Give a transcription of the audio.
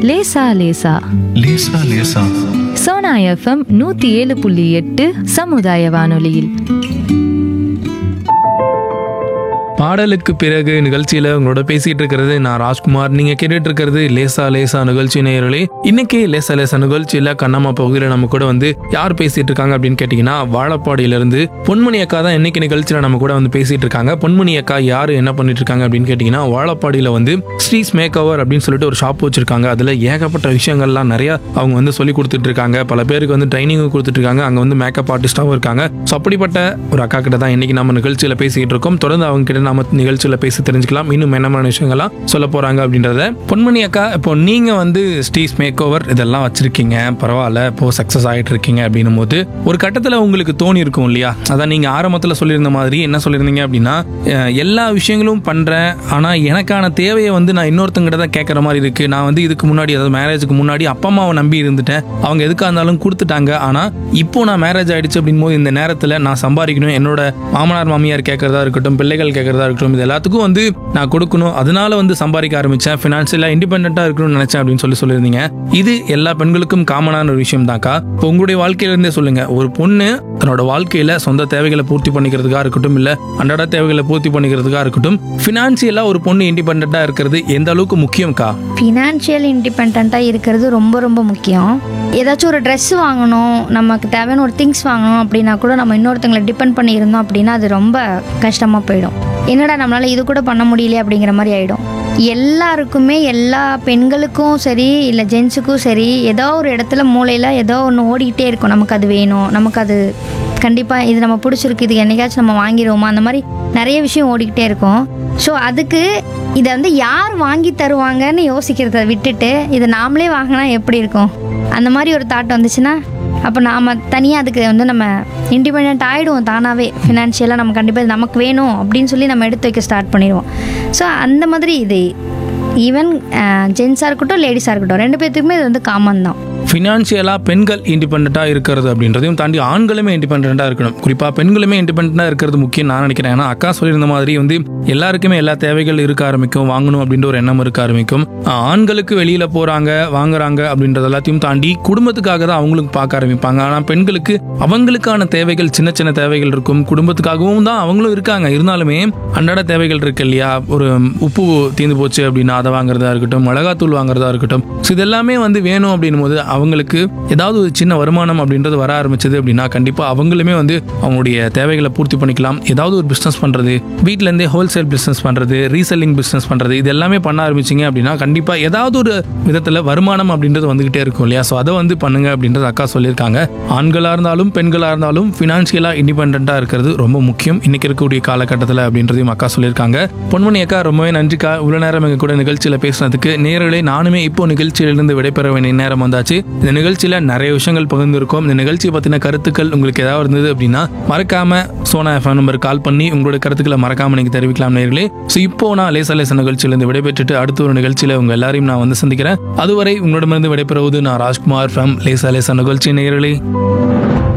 லேசா லேசா லேசா லேசா சோனா எஃப்எம் 107.8 சமுதாய வானொலியில். பாடலுக்கு பிறகு நிகழ்ச்சியில உங்களோட பேசிட்டு இருக்கிறது நான் ராஜ்குமார். நீங்க கேட்டுட்டு இருக்கிறது லேசா லேசா நிகழ்ச்சி நேயர்களே. இன்னைக்கு லேசா லேசா நிகழ்ச்சியில கண்ணம்மா பகுதியில நம்ம கூட வந்து யார் பேசிட்டு இருக்காங்க அப்படின்னு கேட்டீங்கன்னா, வாழப்பாடியில இருந்து பொன்மணி அக்கா தான் இன்னைக்கு நிகழ்ச்சியில நம்ம கூட வந்து பேசிட்டு இருக்காங்க. பொன்மணி அக்கா யாரு, என்ன பண்ணிட்டு இருக்காங்க அப்படின்னு கேட்டீங்கன்னா, வாழப்பாடியில வந்து ஸ்ரீஸ் மேக் ஓவர் அப்படின்னு சொல்லிட்டு ஒரு ஷாப் வச்சிருக்காங்க. அதுல ஏகப்பட்ட விஷயங்கள்லாம் நிறைய அவங்க வந்து சொல்லி கொடுத்துட்டு இருக்காங்க. பல பேருக்கு வந்து ட்ரைனிங்கும் கொடுத்துட்டு இருக்காங்க. அங்க வந்து மேக்கப் ஆர்டிஸ்டாவும் இருக்காங்க. ஸோ அப்படிப்பட்ட ஒரு அக்கா கிட்ட தான் இன்னைக்கு நம்ம நிகழ்ச்சியில பேசிக்கிட்டு இருக்கோம். தொடர்ந்து அவங்க கிட்ட நம்ம நிகழ்ச்சியில பேசி தெரிஞ்சுக்கலாம் இன்னும் என்னமான விஷயங்கள்லாம் சொல்ல போறாங்க அப்படின்றத. பொன்மணி அக்கா, இப்போ நீங்க வந்து ஸ்டீஸ் மேக் ஓவர் இதெல்லாம் வச்சிருக்கீங்க, பரவாயில்ல, இப்போ சக்சஸ் ஆகிட்டு இருக்கீங்க அப்படின்னும் போது ஒரு கட்டத்தில் உங்களுக்கு தோணி இருக்கும் இல்லையா? அதான் நீங்க ஆரம்பத்தில் சொல்லியிருந்த மாதிரி என்ன சொல்லியிருந்தீங்க அப்படின்னா, எல்லா விஷயங்களும் பண்றேன், ஆனா எனக்கான தேவையை வந்து நான் இன்னொருத்தங்கிட்ட தான் கேட்கற மாதிரி இருக்கு. நான் வந்து இதுக்கு முன்னாடி, அதாவது மேரேஜுக்கு முன்னாடி அப்பா அம்மாவை நம்பி இருந்துட்டேன், அவங்க எதுக்காக இருந்தாலும் கொடுத்துட்டாங்க. ஆனா இப்போ நான் மேரேஜ் ஆயிடுச்சு அப்படின் போது இந்த நேரத்தில் நான் சம்பாதிக்கணும், என்னோட மாமனார் மாமியார் கேட்கறதா இருக்கட்டும், பிள்ளைகள் கேட்கறதா இருக்கட்டும், இது எல்லாத்துக்கும் வந்து நான் கொடுக்கணும். அதனால வந்து சம்பாதிக்க ஆரம்பிச்சேன், ஃபினான்ஷியலா இண்டிபெண்டா இருக்கணும்னு நினைச்சேன் அப்படின்னு சொல்லியிருந்தீங்க. இது எல்லா பெண்களுக்கும் காமனான ஒரு விஷயம் தான்க்கா. இப்போ உங்களுடைய வாழ்க்கையில இருந்தே சொல்லுங்க, ஒரு பொண்ணு தன்னோட வாழ்க்கையில சொந்த தேவைகளை பூர்த்தி பண்ணிக்கிறதுக்காக இருக்கட்டும், இல்ல அன்றாட தேவைகளை பூர்த்தி பண்ணிக்கிறதுக்காக இருக்கட்டும், ஃபினான்ஷியலா ஒரு பொண்ணு இண்டிபெண்டா இருக்கிறது எந்த அளவுக்கு முக்கியம்க்கா? ஃபினான்ஷியல் இண்டிபெண்ட்டாக இருக்கிறது ரொம்ப ரொம்ப முக்கியம். ஏதாச்சும் ஒரு ட்ரெஸ் வாங்கணும், நமக்கு தேவையான ஒரு திங்ஸ் வாங்கணும் அப்படின்னா கூட நம்ம இன்னொருத்தங்களை டிபெண்ட் பண்ணி இருந்தோம் அப்படின்னா அது ரொம்ப கஷ்டமாக போயிடும். என்னடா நம்மளால் இது கூட பண்ண முடியல அப்படிங்கிற மாதிரி ஆகிடும். எல்லாருக்குமே, எல்லா பெண்களுக்கும் சரி இல்லை ஜென்ஸுக்கும் சரி, ஏதோ ஒரு இடத்துல மூளையில் ஏதோ ஒன்று ஓடிக்கிட்டே இருக்கும். நமக்கு அது வேணும், நமக்கு அது கண்டிப்பாக இது நம்ம பிடிச்சிருக்கு, இது என்னைக்காச்சும் நம்ம வாங்கிடுவோமா, அந்த மாதிரி நிறைய விஷயம் ஓடிக்கிட்டே இருக்கும். ஸோ அதுக்கு இதை வந்து யார் வாங்கி தருவாங்கன்னு யோசிக்கிறத விட்டுட்டு இதை நாமளே வாங்கினா எப்படி இருக்கும், அந்த மாதிரி ஒரு தாட் வந்துச்சுன்னா அப்போ நாம் தனியாக அதுக்கு வந்து நம்ம இண்டிபெண்ட் ஆகிடுவோம் தானாகவே. ஃபினான்ஷியலாக நம்ம கண்டிப்பாக நமக்கு வேணும் அப்படின்னு சொல்லி நம்ம எடுத்து வைக்க ஸ்டார்ட் பண்ணிடுவோம். ஸோ அந்த மாதிரி இது ஈவன் ஜென்ஸாக இருக்கட்டும், லேடிஸாக இருக்கட்டும், ரெண்டு பேர்த்துக்குமே இது வந்து காமன் தான். ஃபினான்ஷியலாக பெண்கள் இண்டிபெண்ட்டாக இருக்கிறது அப்படின்றதையும் தாண்டி ஆண்களுமே இண்டிபெண்ட்டாக இருக்கணும். குறிப்பாக பெண்களுமே இண்டிபெண்ட்டாக இருக்கிறது முக்கியம் நான் நினைக்கிறேன். ஏன்னா அக்கா சொல்லியிருந்த மாதிரி வந்து எல்லாருக்குமே எல்லா தேவைகள் இருக்க ஆரம்பிக்கும், வாங்கணும் அப்படின்ற ஒரு எண்ணம் இருக்க ஆரம்பிக்கும். ஆண்களுக்கு வெளியில் போகிறாங்க, வாங்குறாங்க அப்படின்றது எல்லாத்தையும் தாண்டி குடும்பத்துக்காக தான் அவங்களுக்கு பார்க்க ஆரம்பிப்பாங்க. ஆனால் பெண்களுக்கு அவங்களுக்கான தேவைகள், சின்ன சின்ன தேவைகள் இருக்கும், குடும்பத்துக்காகவும் தான் அவங்களும் இருக்காங்க. இருந்தாலுமே அன்றாட தேவைகள் இருக்கு இல்லையா? ஒரு உப்பு தீர்ந்து போச்சு அப்படின்னா அதை வாங்குறதா இருக்கட்டும், மிளகாத்தூள் வாங்குறதா இருக்கட்டும், ஸோ இதெல்லாமே வந்து வேணும் அப்படின்னும் போது அவங்களுக்கு ஏதாவது ஒரு சின்ன வருமானம் அப்படின்றது வர ஆரம்பிச்சது அப்படின்னா கண்டிப்பாக அவங்களுமே வந்து அவங்களுடைய தேவைகளை பூர்த்தி பண்ணிக்கலாம். ஏதாவது ஒரு பிஸ்னஸ் பண்ணுறது, வீட்டிலேருந்தே ஹோல்சேல் பிஸ்னஸ் பண்ணுறது, ரீசெல்லிங் பிஸ்னஸ் பண்ணுறது, இது எல்லாமே பண்ண ஆரம்பிச்சிங்க அப்படின்னா கண்டிப்பாக ஏதாவது ஒரு விதத்தில் வருமானம் அப்படின்றது வந்துகிட்டே இருக்கும் இல்லையா? ஸோ அதை வந்து பண்ணுங்க அப்படின்றது அக்கா சொல்லியிருக்காங்க. ஆண்களாக இருந்தாலும் பெண்களாக இருந்தாலும் ஃபினான்ஷியலாக இண்டிபெண்ட்டாக இருக்கிறது ரொம்ப முக்கியம் இன்னைக்கு இருக்கக்கூடிய காலகட்டத்தில் அப்படின்றதையும் அக்கா சொல்லியிருக்காங்க. பொன்மணி அக்கா, ரொம்பவே நன்றிக்கா. இவ்வளோ நேரம் எங்கள் கூட நிகழ்ச்சியில் பேசுனதுக்கு. நேரலே நானுமே இப்போ நிகழ்ச்சியிலிருந்து விடைபெற வேண்டிய நேரம் வந்தாச்சு. இந்த நிகழ்ச்சியில் நிறைய விஷயங்கள் பகிர்ந்துருக்கோம். இந்த நிகழ்ச்சியை பற்றின கருத்துக்கள் உங்களுக்கு ஏதாவது இருந்தது அப்படின்னா மறக்காம சோனா எஃப்எம் நம்பர் கால் பண்ணி உங்களோட கருத்துக்களை மறக்காம நீங்க தெரிவிக்கலாம் நேயர்களே. ஸோ இப்போ நான் லேசா லேசா நிகழ்ச்சியிலிருந்து விடைபெற்றுட்டு அடுத்த ஒரு நிகழ்ச்சியில் உங்க எல்லாரையும் நான் வந்து சந்திக்கிறேன். அதுவரை உங்களிடமிருந்து விடைபெறுவது நான் ராஜ்குமார் ஃப்ரம் லேசா லேசா நிகழ்ச்சி நேயர்களே.